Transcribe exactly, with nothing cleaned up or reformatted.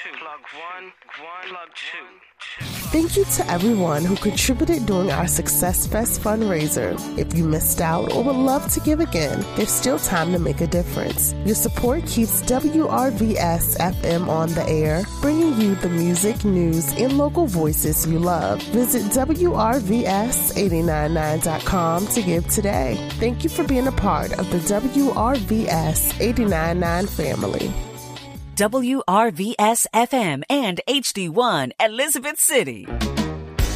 Plug one, one, plug two. Thank you to everyone who contributed during our Success Fest fundraiser. If you missed out or would love to give again, there's still time to make a difference. Your support keeps W R V S F M on the air, bringing you the music, news, and local voices you love. Visit W R V S eight nine nine dot com to give today. Thank you for being a part of the W R V S eight nine nine family. W R V S F M and H D one Elizabeth City.